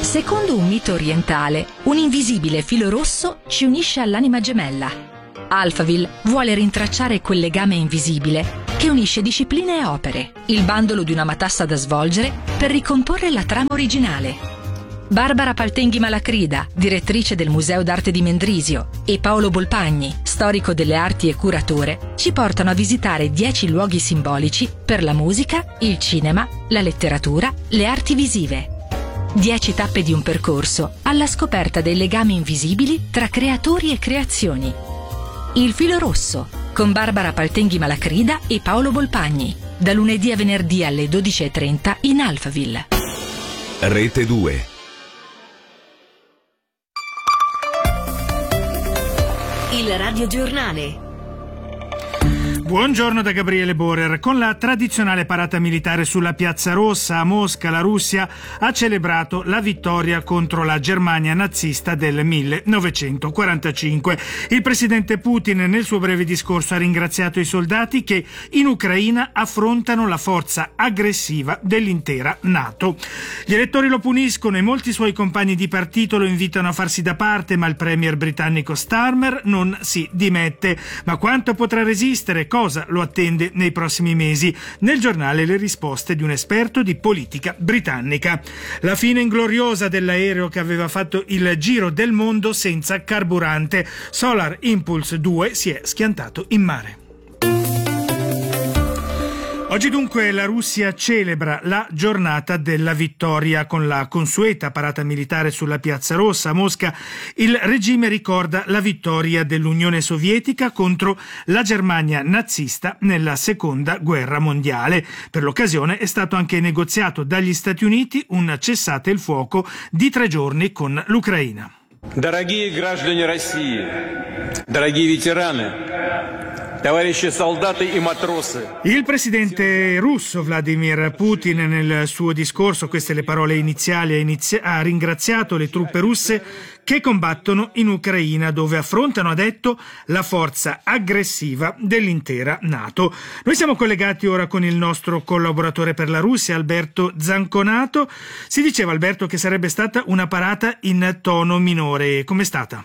Secondo un mito orientale, un invisibile filo rosso ci unisce all'anima gemella. Alphaville vuole rintracciare quel legame invisibile che unisce discipline e opere, il bandolo di una matassa da svolgere per ricomporre la trama originale. Barbara Paltenghi Malacrida, direttrice del Museo d'Arte di Mendrisio, e Paolo Bolpagni, storico delle arti e curatore, ci portano a visitare 10 luoghi simbolici per la musica, il cinema, la letteratura, le arti visive. 10 tappe di un percorso alla scoperta dei legami invisibili tra creatori e creazioni. Il filo rosso, con Barbara Paltenghi Malacrida e Paolo Bolpagni, da lunedì a venerdì alle 12:30 in Alphaville. Rete 2. Il radiogiornale. Buongiorno da Gabriele Borer. Con la tradizionale parata militare sulla Piazza Rossa a Mosca, la Russia ha celebrato la vittoria contro la Germania nazista del 1945. Il presidente Putin nel suo breve discorso ha ringraziato i soldati che in Ucraina affrontano la forza aggressiva dell'intera NATO. Gli elettori lo puniscono e molti suoi compagni di partito lo invitano a farsi da parte, ma il premier britannico Starmer non si dimette. Ma quanto potrà resistere? Cosa lo attende nei prossimi mesi? Nel giornale le risposte di un esperto di politica britannica. La fine ingloriosa dell'aereo che aveva fatto il giro del mondo senza carburante. Solar Impulse 2 si è schiantato in mare. Oggi dunque la Russia celebra la giornata della vittoria con la consueta parata militare sulla Piazza Rossa a Mosca. Il regime ricorda la vittoria dell'Unione Sovietica contro la Germania nazista nella Seconda Guerra Mondiale. Per l'occasione è stato anche negoziato dagli Stati Uniti un cessate il fuoco di 3 giorni con l'Ucraina. Дорогие граждане России, дорогие ветераны, товарищи солдаты и матросы. Il presidente russo Vladimir Putin nel suo discorso, queste le parole iniziali, ha ringraziato le truppe russe che combattono in Ucraina, dove affrontano, ha detto, la forza aggressiva dell'intera NATO. Noi siamo collegati ora con il nostro collaboratore per la Russia, Alberto Zanconato. Si diceva, Alberto, che sarebbe stata una parata in tono minore. Com'è stata?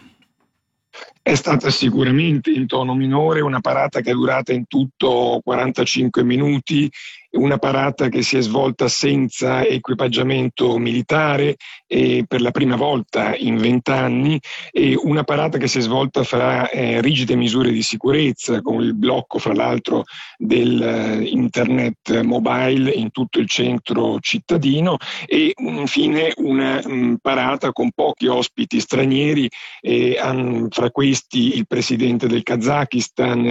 È stata sicuramente in tono minore, una parata che è durata in tutto 45 minuti, una parata che si è svolta senza equipaggiamento militare e per la prima volta in 20 anni, e una parata che si è svolta fra rigide misure di sicurezza, con il blocco fra l'altro del internet mobile in tutto il centro cittadino, e infine una parata con pochi ospiti stranieri, fra questi il presidente del Kazakistan,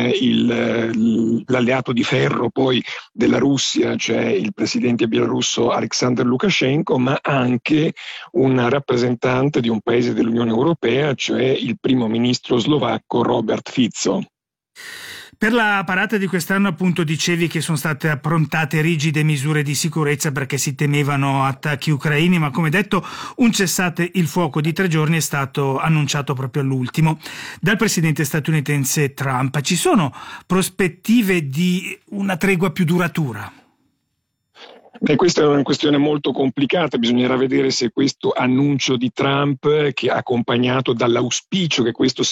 l'alleato di ferro poi della Russia, cioè il presidente bielorusso Alexander Lukashenko, ma anche un rappresentante di un paese dell'Unione Europea, cioè il primo ministro slovacco Robert Fico. Per la parata di quest'anno, appunto, dicevi che sono state approntate rigide misure di sicurezza perché si temevano attacchi ucraini, ma come detto un cessate il fuoco di 3 giorni è stato annunciato proprio all'ultimo dal presidente statunitense Trump. Ci sono prospettive di una tregua più duratura? Questa è una questione molto complicata, bisognerà vedere se questo annuncio di Trump, che è accompagnato dall'auspicio che questo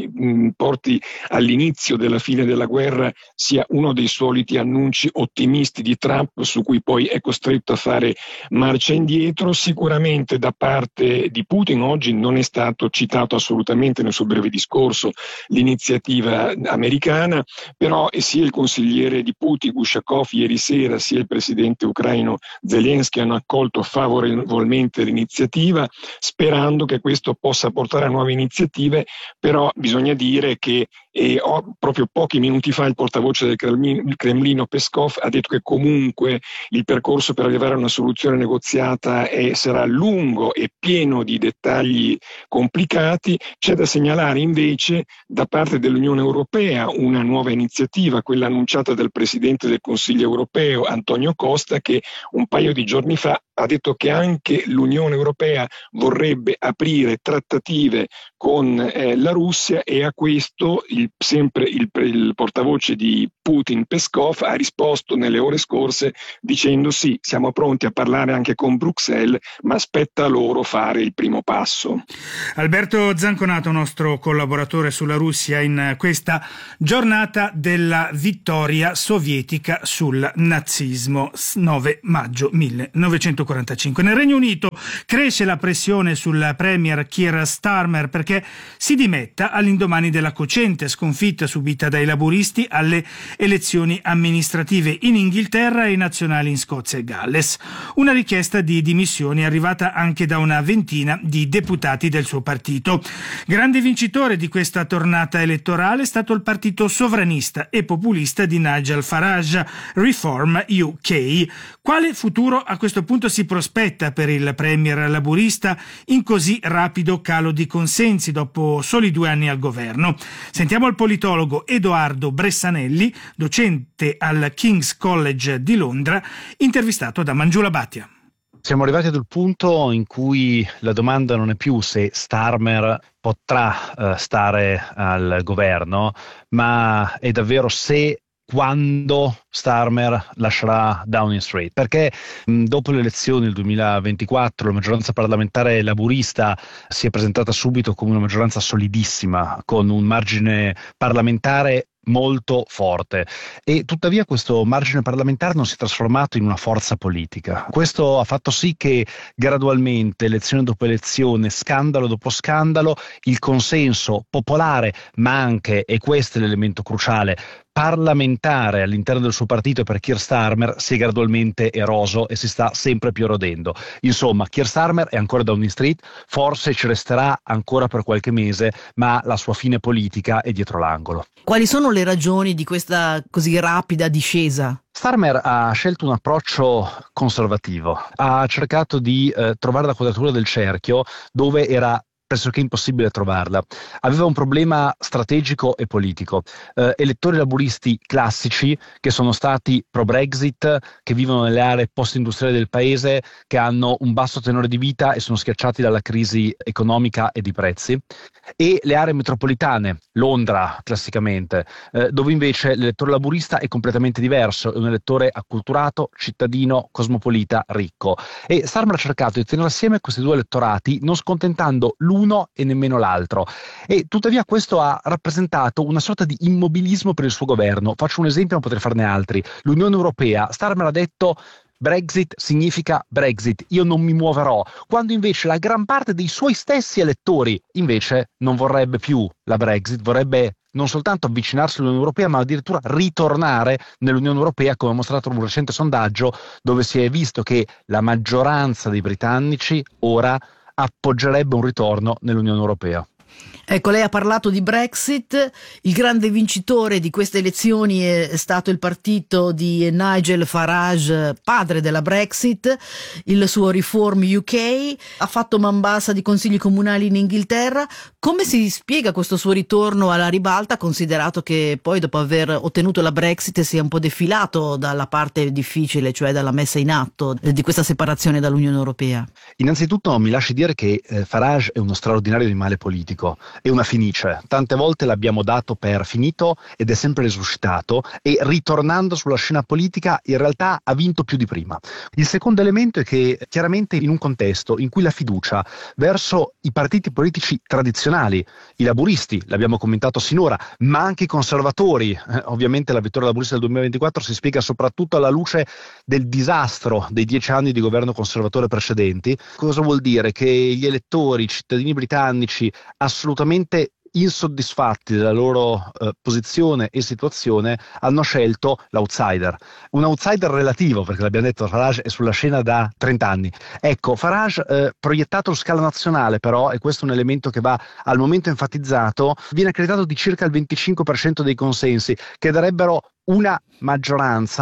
porti all'inizio della fine della guerra, sia uno dei soliti annunci ottimisti di Trump su cui poi è costretto a fare marcia indietro. Sicuramente da parte di Putin oggi non è stato citato assolutamente nel suo breve discorso l'iniziativa americana, però sia il consigliere di Putin Ushakov ieri sera sia il presidente ucraino Zelensky hanno accolto favorevolmente l'iniziativa, sperando che questo possa portare a nuove iniziative. Però bisogna dire che proprio pochi minuti fa il portavoce del Cremlino Peskov ha detto che comunque il percorso per arrivare a una soluzione negoziata sarà lungo e pieno di dettagli complicati. C'è da segnalare invece da parte dell'Unione Europea una nuova iniziativa, quella annunciata dal Presidente del Consiglio europeo Antonio Costa, che un paio di giorni fa ha detto che anche l'Unione Europea vorrebbe aprire trattative con la Russia, e a questo sempre il portavoce di Putin, Peskov, ha risposto nelle ore scorse dicendo sì, siamo pronti a parlare anche con Bruxelles, ma aspetta loro fare il primo passo. Alberto Zanconato, nostro collaboratore sulla Russia in questa giornata della vittoria sovietica sul nazismo, 9 maggio 1945. Nel Regno Unito cresce la pressione sul premier Keir Starmer perché si dimetta all'indomani della cocente sconfitta subita dai laburisti alle elezioni amministrative in Inghilterra e nazionali in Scozia e Galles. Una richiesta di dimissioni è arrivata anche da una ventina di deputati del suo partito. Grande vincitore di questa tornata elettorale è stato il partito sovranista e populista di Nigel Farage, Reform UK. Quale futuro a questo punto si prospetta per il premier laburista in così rapido calo di consensi dopo soli 2 anni al governo? Sentiamo il politologo Edoardo Bressanelli, docente al King's College di Londra, intervistato da Mangiula Bhatia. Siamo arrivati ad un punto in cui la domanda non è più se Starmer potrà stare al governo, ma è davvero se quando Starmer lascerà Downing Street, perché dopo le elezioni del 2024 la maggioranza parlamentare laburista si è presentata subito come una maggioranza solidissima, con un margine parlamentare molto forte, e tuttavia questo margine parlamentare non si è trasformato in una forza politica. Questo ha fatto sì che gradualmente, elezione dopo elezione, scandalo dopo scandalo, il consenso popolare, ma anche, e questo è l'elemento cruciale, parlamentare all'interno del suo partito per Keir Starmer si è gradualmente eroso e si sta sempre più erodendo. Insomma, Keir Starmer è ancora Downing Street, forse ci resterà ancora per qualche mese, ma la sua fine politica è dietro l'angolo. Quali sono le ragioni di questa così rapida discesa? Starmer ha scelto un approccio conservativo, ha cercato di trovare la quadratura del cerchio dove era pressoché impossibile trovarla. Aveva un problema strategico e politico. Elettori laburisti classici che sono stati pro-Brexit, che vivono nelle aree post-industriali del paese, che hanno un basso tenore di vita e sono schiacciati dalla crisi economica e di prezzi, e le aree metropolitane, Londra classicamente, dove invece l'elettore laburista è completamente diverso, è un elettore acculturato, cittadino, cosmopolita, ricco. E Starmer ha cercato di tenere assieme questi due elettorati, non scontentando l'uno e nemmeno l'altro, e tuttavia questo ha rappresentato una sorta di immobilismo per il suo governo. Faccio un esempio, ma potrei farne altri. L'Unione Europea, Starmer ha detto: Brexit significa Brexit, io non mi muoverò, quando invece la gran parte dei suoi stessi elettori invece non vorrebbe più la Brexit, vorrebbe non soltanto avvicinarsi all'Unione Europea, ma addirittura ritornare nell'Unione Europea, come ha mostrato un recente sondaggio dove si è visto che la maggioranza dei britannici ora appoggerebbe un ritorno nell'Unione Europea. Ecco, lei ha parlato di Brexit, il grande vincitore di queste elezioni è stato il partito di Nigel Farage, padre della Brexit, il suo Reform UK, ha fatto man bassa di consigli comunali in Inghilterra. Come si spiega questo suo ritorno alla ribalta, considerato che poi dopo aver ottenuto la Brexit si è un po' defilato dalla parte difficile, cioè dalla messa in atto di questa separazione dall'Unione Europea? Innanzitutto mi lasci dire che Farage è uno straordinario animale politico, è una fenice, tante volte l'abbiamo dato per finito ed è sempre risuscitato, e ritornando sulla scena politica in realtà ha vinto più di prima. Il secondo elemento è che chiaramente in un contesto in cui la fiducia verso i partiti politici tradizionali, i laburisti, l'abbiamo commentato sinora, ma anche i conservatori, ovviamente la vittoria laburista del 2024 si spiega soprattutto alla luce del disastro dei 10 anni di governo conservatore precedenti. Cosa vuol dire? Che gli elettori, i cittadini britannici assolutamente insoddisfatti della loro posizione e situazione hanno scelto l'outsider, un outsider relativo, perché l'abbiamo detto, Farage è sulla scena da 30 anni. Ecco, Farage proiettato su scala nazionale però, e questo è un elemento che va al momento enfatizzato, viene accreditato di circa il 25% dei consensi, che darebbero una maggioranza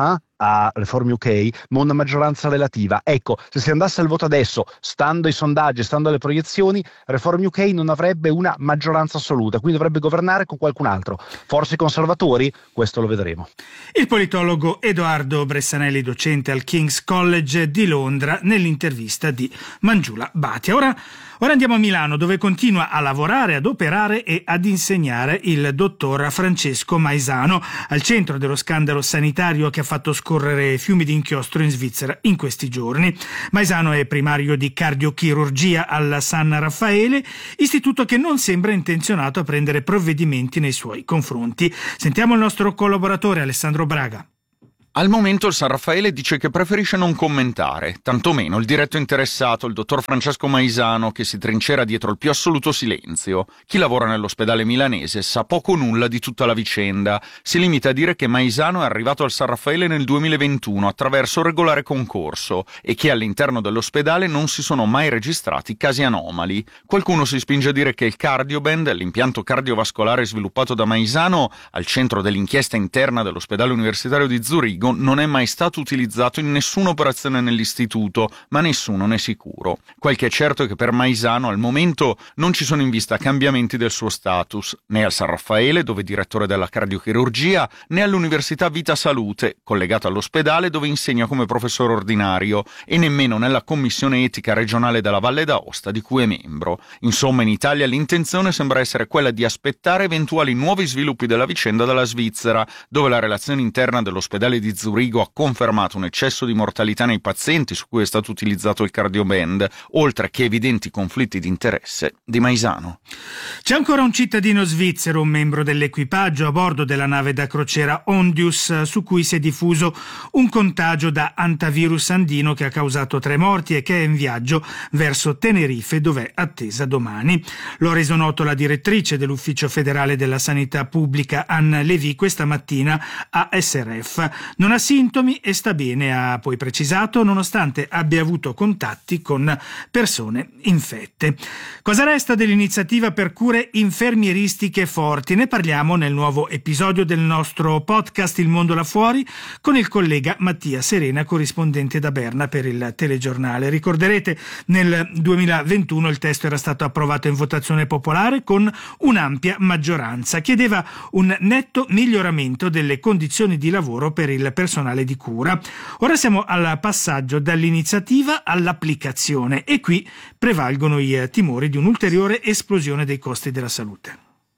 a Reform UK, ma una maggioranza relativa. Ecco, se si andasse al voto adesso, stando ai sondaggi, stando alle proiezioni, Reform UK non avrebbe una maggioranza assoluta, quindi dovrebbe governare con qualcun altro. Forse i conservatori? Questo lo vedremo. Il politologo Edoardo Bressanelli, docente al King's College di Londra, nell'intervista di Mangiula Bhatia. Ora andiamo a Milano, dove continua a lavorare, ad operare e ad insegnare il dottor Francesco Maisano, al centro dello scandalo sanitario che ha fatto scorrere fiumi di inchiostro in Svizzera in questi giorni. Maisano è primario di cardiochirurgia al San Raffaele, istituto che non sembra intenzionato a prendere provvedimenti nei suoi confronti. Sentiamo il nostro collaboratore Alessandro Braga. Al momento il San Raffaele dice che preferisce non commentare, tantomeno il diretto interessato, il dottor Francesco Maisano, che si trincera dietro il più assoluto silenzio. Chi lavora nell'ospedale milanese sa poco o nulla di tutta la vicenda. Si limita a dire che Maisano è arrivato al San Raffaele nel 2021 attraverso un regolare concorso e che all'interno dell'ospedale non si sono mai registrati casi anomali. Qualcuno si spinge a dire che il Cardioband, l'impianto cardiovascolare sviluppato da Maisano al centro dell'inchiesta interna dell'ospedale universitario di Zurigo, non è mai stato utilizzato in nessuna operazione nell'istituto, ma nessuno ne è sicuro. Quel che è certo è che per Maisano al momento non ci sono in vista cambiamenti del suo status, né al San Raffaele, dove è direttore della cardiochirurgia, né all'Università Vita Salute, collegato all'ospedale dove insegna come professore ordinario, e nemmeno nella commissione etica regionale della Valle d'Aosta di cui è membro. Insomma, in Italia l'intenzione sembra essere quella di aspettare eventuali nuovi sviluppi della vicenda dalla Svizzera, dove la relazione interna dell'ospedale di Zurigo ha confermato un eccesso di mortalità nei pazienti su cui è stato utilizzato il Cardioband, oltre che evidenti conflitti di interesse di Maisano. C'è ancora un cittadino svizzero, un membro dell'equipaggio a bordo della nave da crociera Ondius, su cui si è diffuso un contagio da antivirus andino che ha causato 3 morti e che è in viaggio verso Tenerife, dove è attesa domani. Lo ha reso noto la direttrice dell'Ufficio federale della sanità pubblica Anne Levy questa mattina a SRF. Non ha sintomi e sta bene, ha poi precisato, nonostante abbia avuto contatti con persone infette. Cosa resta dell'iniziativa per cure infermieristiche forti? Ne parliamo nel nuovo episodio del nostro podcast Il Mondo là fuori con il collega Mattia Serena, corrispondente da Berna per il telegiornale. Ricorderete, nel 2021 il testo era stato approvato in votazione popolare con un'ampia maggioranza. Chiedeva un netto miglioramento delle condizioni di lavoro per il personale di cura. Ora siamo al passaggio dall'iniziativa all'applicazione e qui prevalgono i timori di un'ulteriore esplosione dei costi della salute.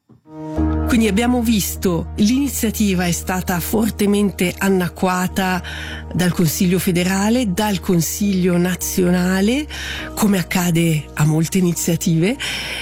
Quindi abbiamo visto l'iniziativa è stata fortemente annacquata dal Consiglio federale, dal Consiglio nazionale, come accade a molte iniziative.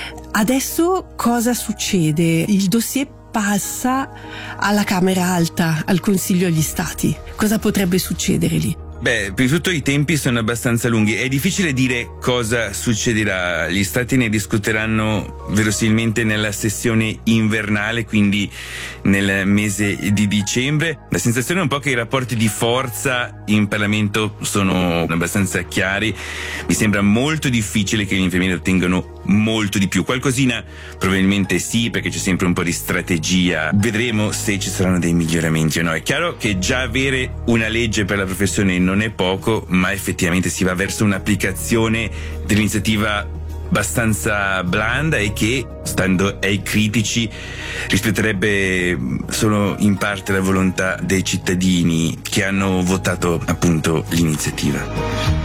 Adesso cosa succede? Il dossier passa alla Camera Alta, al Consiglio agli Stati. Cosa potrebbe succedere lì? Beh, prima di tutto i tempi sono abbastanza lunghi. È difficile dire cosa succederà. Gli stati ne discuteranno verosimilmente nella sessione invernale, quindi nel mese di dicembre. La sensazione è un po' che i rapporti di forza in Parlamento sono abbastanza chiari. Mi sembra molto difficile che gli infermieri ottengano molto di più. Qualcosina probabilmente sì, perché c'è sempre un po' di strategia. Vedremo se ci saranno dei miglioramenti o no. È chiaro che già avere una legge per la professione non è poco, ma effettivamente si va verso un'applicazione dell'iniziativa abbastanza blanda e che, stando ai critici, rispetterebbe solo in parte la volontà dei cittadini che hanno votato appunto l'iniziativa.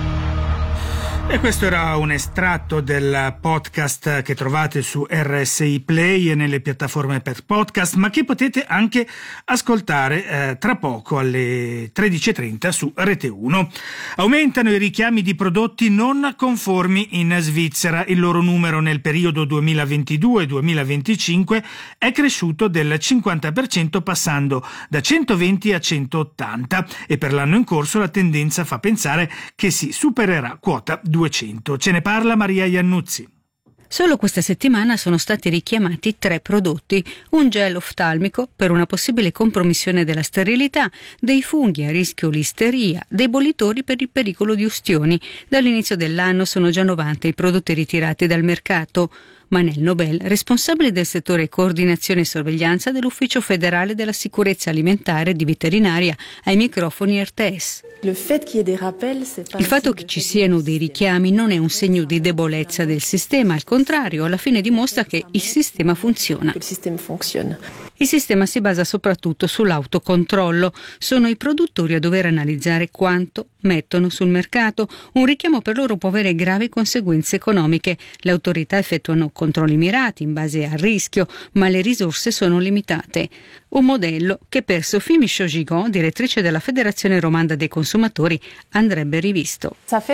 E questo era un estratto del podcast che trovate su RSI Play e nelle piattaforme per podcast, ma che potete anche ascoltare tra poco alle 13.30 su Rete 1. Aumentano i richiami di prodotti non conformi in Svizzera. Il loro numero nel periodo 2022-2025 è cresciuto del 50%, passando da 120 a 180, e per l'anno in corso la tendenza fa pensare che si supererà quota 200. Ce ne parla Maria Iannuzzi. Solo questa settimana sono stati richiamati 3 prodotti: un gel oftalmico per una possibile compromissione della sterilità, dei funghi a rischio listeria, dei bollitori per il pericolo di ustioni. Dall'inizio dell'anno sono già 90 i prodotti ritirati dal mercato. Manel Nobel, responsabile del settore coordinazione e sorveglianza dell'Ufficio federale della sicurezza alimentare di veterinaria, ai microfoni RTS. Il fatto che ci siano dei richiami non è un segno di debolezza del sistema, al contrario, alla fine dimostra che il sistema funziona. Il sistema si basa soprattutto sull'autocontrollo. Sono i produttori a dover analizzare quanto mettono sul mercato. Un richiamo per loro può avere gravi conseguenze economiche. Le autorità effettuano controlli mirati in base al rischio, ma le risorse sono limitate. Un modello che per Sophie Michaud-Gigon, direttrice della Federazione Romanda dei Consumatori, andrebbe rivisto.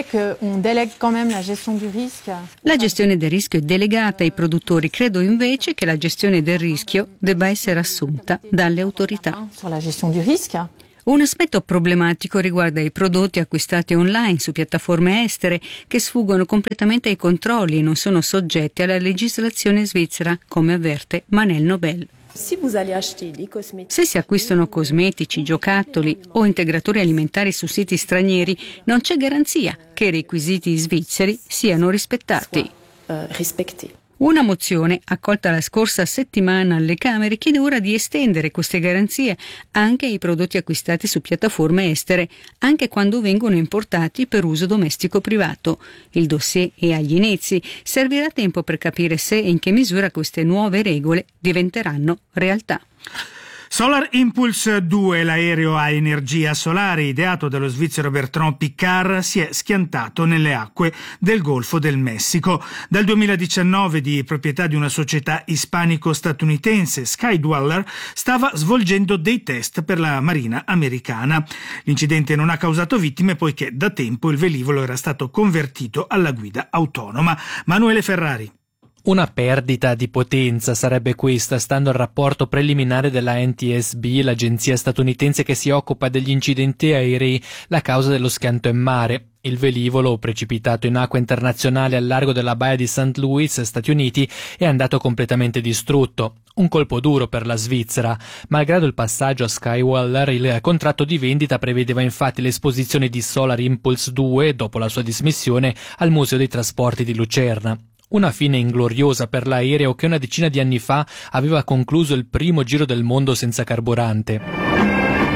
La gestione del rischio è delegata ai produttori. Credo invece che la gestione del rischio debba essere assunta dalle autorità. Un aspetto problematico riguarda i prodotti acquistati online su piattaforme estere che sfuggono completamente ai controlli e non sono soggetti alla legislazione svizzera, come avverte Manel Nobel. Se si acquistano cosmetici, giocattoli o integratori alimentari su siti stranieri, non c'è garanzia che i requisiti svizzeri siano rispettati. Una mozione, accolta la scorsa settimana alle Camere, chiede ora di estendere queste garanzie anche ai prodotti acquistati su piattaforme estere, anche quando vengono importati per uso domestico privato. Il dossier è agli inizi. Servirà tempo per capire se e in che misura queste nuove regole diventeranno realtà. Solar Impulse 2, l'aereo a energia solare ideato dallo svizzero Bertrand Piccard, si è schiantato nelle acque del Golfo del Messico. Dal 2019, di proprietà di una società ispanico-statunitense, Skydweller, stava svolgendo dei test per la marina americana. L'incidente non ha causato vittime poiché da tempo il velivolo era stato convertito alla guida autonoma. Manuele Ferrari. Una perdita di potenza sarebbe questa, stando al rapporto preliminare della NTSB, l'agenzia statunitense che si occupa degli incidenti aerei, la causa dello schianto in mare. Il velivolo, precipitato in acque internazionali al largo della baia di St. Louis, Stati Uniti, è andato completamente distrutto. Un colpo duro per la Svizzera. Malgrado il passaggio a Skydweller, il contratto di vendita prevedeva infatti l'esposizione di Solar Impulse 2, dopo la sua dismissione, al Museo dei Trasporti di Lucerna. Una fine ingloriosa per l'aereo che una decina di anni fa aveva concluso il primo giro del mondo senza carburante.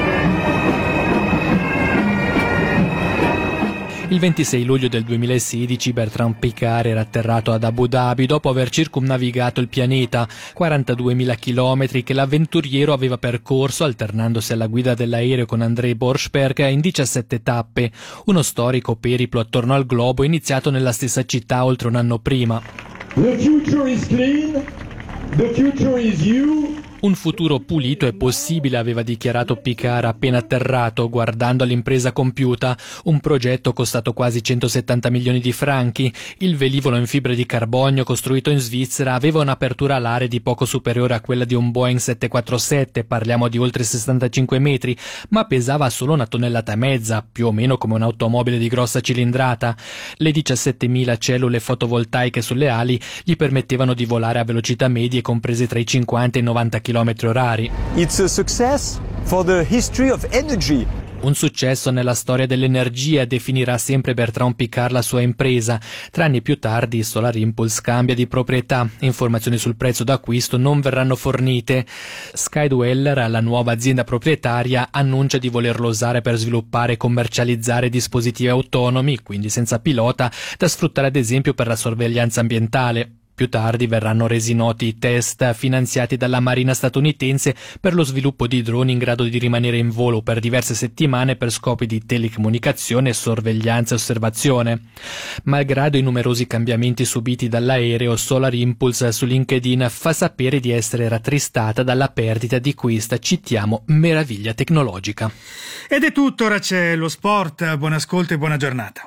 Il 26 luglio del 2016 Bertrand Piccard era atterrato ad Abu Dhabi dopo aver circumnavigato il pianeta, 42.000 chilometri che l'avventuriero aveva percorso alternandosi alla guida dell'aereo con André Borschberg in 17 tappe, uno storico periplo attorno al globo iniziato nella stessa città oltre un anno prima. The future is clean, the future is you. Un futuro pulito è possibile, aveva dichiarato Piccard appena atterrato, guardando all'impresa compiuta, un progetto costato quasi 170 milioni di franchi. Il velivolo in fibra di carbonio costruito in Svizzera aveva un'apertura alare di poco superiore a quella di un Boeing 747, parliamo di oltre 65 metri, ma pesava solo 1,5 tonnellate, più o meno come un'automobile di grossa cilindrata. Le 17.000 cellule fotovoltaiche sulle ali gli permettevano di volare a velocità medie comprese tra i 50 e i 90 km orari. It's a success for the history of energy. Un successo nella storia dell'energia, definirà sempre Bertrand Piccard la sua impresa. 3 anni più tardi Solar Impulse cambia di proprietà. Informazioni sul prezzo d'acquisto non verranno fornite. Skydweller, la nuova azienda proprietaria, annuncia di volerlo usare per sviluppare e commercializzare dispositivi autonomi, quindi senza pilota, da sfruttare ad esempio per la sorveglianza ambientale. Più tardi verranno resi noti i test finanziati dalla Marina statunitense per lo sviluppo di droni in grado di rimanere in volo per diverse settimane per scopi di telecomunicazione, sorveglianza e osservazione. Malgrado i numerosi cambiamenti subiti dall'aereo, Solar Impulse su LinkedIn fa sapere di essere rattristata dalla perdita di questa, citiamo, meraviglia tecnologica. Ed è tutto, ora c'è lo sport. Buon ascolto e buona giornata.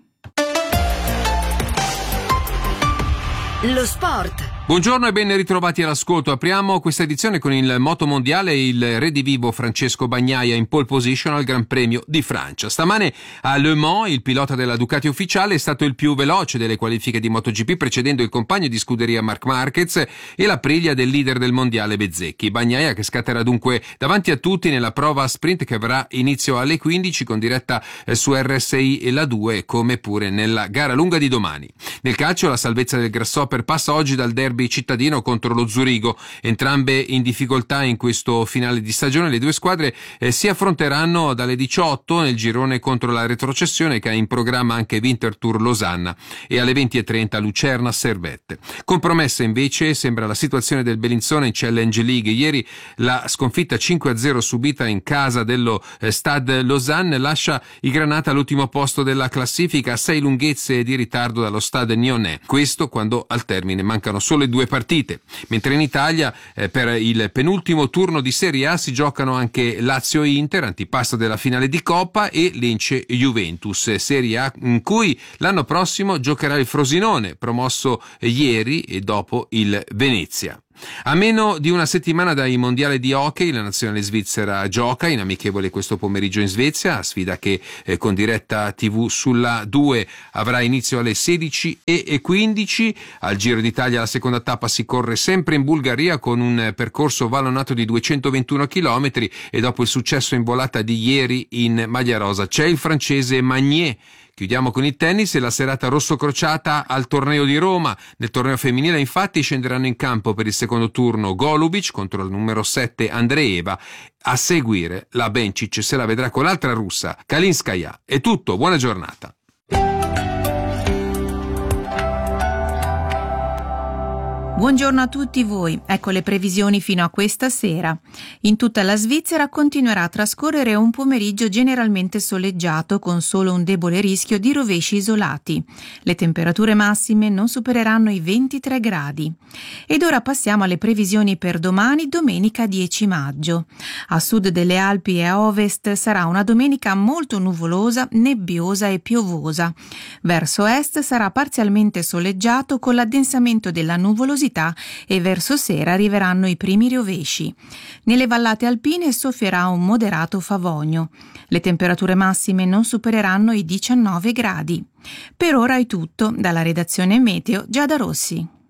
Lo sport. Buongiorno e ben ritrovati all'ascolto. Apriamo questa edizione con il moto mondiale e il redivivo Francesco Bagnaia in pole position al Gran Premio di Francia. Stamane a Le Mans il pilota della Ducati ufficiale è stato il più veloce delle qualifiche di MotoGP, precedendo il compagno di scuderia Marc Marquez e la priglia del leader del mondiale Bezzecchi. Bagnaia che scatterà dunque davanti a tutti nella prova sprint che avrà inizio alle 15 con diretta su RSI e la 2, come pure nella gara lunga di domani. Nel calcio la salvezza del Grasshopper passa oggi dal derby cittadino contro lo Zurigo. Entrambe in difficoltà in questo finale di stagione, le due squadre si affronteranno dalle 18 nel girone contro la retrocessione, che ha in programma anche Winterthur Losanna, e alle 20:30 Lucerna Servette. Compromessa invece sembra la situazione del Bellinzona in Challenge League. Ieri la sconfitta 5-0 subita in casa dello Stade Lausanne lascia i Granata all'ultimo posto della classifica, a 6 lunghezze di ritardo dallo Stade Nyonnais. Questo quando al termine mancano solo 2 partite. Mentre in Italia per il penultimo turno di Serie A si giocano anche Lazio-Inter, antipasto della finale di Coppa, e Lecce-Juventus, Serie A in cui l'anno prossimo giocherà il Frosinone, promosso ieri, e dopo il Venezia. A meno di una settimana dai mondiali di hockey, la nazionale svizzera gioca in amichevole questo pomeriggio in Svezia, sfida che con diretta TV sulla 2 avrà inizio alle 16:15. Al Giro d'Italia la seconda tappa si corre sempre in Bulgaria con un percorso vallonato di 221 km e dopo il successo in volata di ieri in maglia rosa c'è il francese Magnier. Chiudiamo con il tennis e la serata rosso-crociata al torneo di Roma. Nel torneo femminile infatti scenderanno in campo per il secondo turno Golubic contro il numero 7 Andreeva. A seguire la Bencic se la vedrà con l'altra russa Kalinskaya. È tutto, buona giornata. Buongiorno a tutti voi, ecco le previsioni fino a questa sera. In tutta la Svizzera continuerà a trascorrere un pomeriggio generalmente soleggiato con solo un debole rischio di rovesci isolati. Le temperature massime non supereranno i 23 gradi. Ed ora passiamo alle previsioni per domani, domenica 10 maggio. A sud delle Alpi e a ovest sarà una domenica molto nuvolosa, nebbiosa e piovosa. Verso est sarà parzialmente soleggiato con l'addensamento della nuvolosità e verso sera arriveranno i primi rovesci. Nelle vallate alpine soffierà un moderato favogno. Le temperature massime non supereranno i 19 gradi. Per ora è tutto, dalla redazione Meteo Giada Rossi.